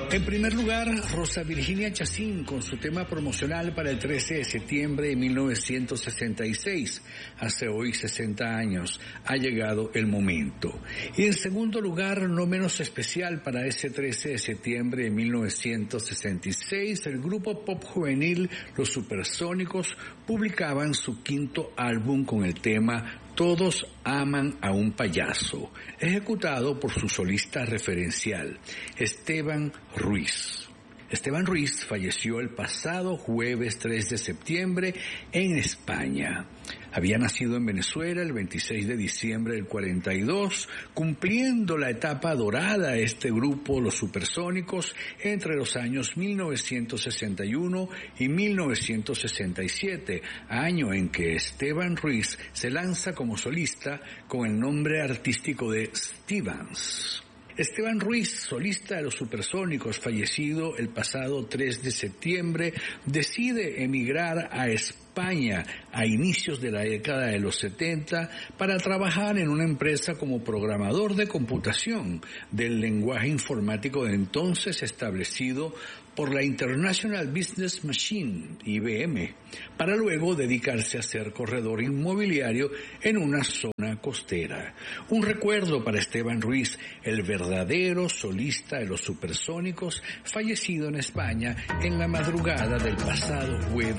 En primer lugar, Rosa Virginia Chacín con su tema promocional para el 13 de septiembre de 1966. Hace hoy 60 años ha llegado el momento. Y en segundo lugar, no menos especial para ese 13 de septiembre de 1966, el grupo pop juvenil Los Supersónicos publicaban su quinto álbum con el tema Todos aman a un payaso, ejecutado por su solista referencial, Esteban Ruiz. Esteban Ruiz falleció el pasado jueves 3 de septiembre en España. Había nacido en Venezuela el 26 de diciembre del 42, cumpliendo la etapa dorada de este grupo, Los Supersónicos, entre los años 1961 y 1967, año en que Esteban Ruiz se lanza como solista con el nombre artístico de Stevens. Esteban Ruiz, solista de Los Supersónicos, fallecido el pasado 3 de septiembre, decide emigrar a España a inicios de la década de los 70 para trabajar en una empresa como programador de computación del lenguaje informático de entonces establecido por la International Business Machine, IBM, para luego dedicarse a ser corredor inmobiliario en una zona costera. Un recuerdo para Esteban Ruiz, el verdadero solista de Los Supersónicos, fallecido en España en la madrugada del pasado jueves